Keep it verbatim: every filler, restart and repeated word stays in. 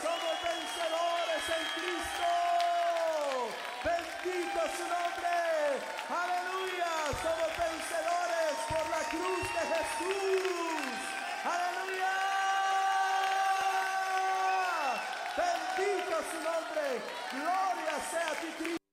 somos vencedores en Cristo. Bendito su nombre. Aleluya. Somos vencedores por la cruz de Jesús. Aleluya. Bendito su nombre. Gloria sea a ti, Cristo.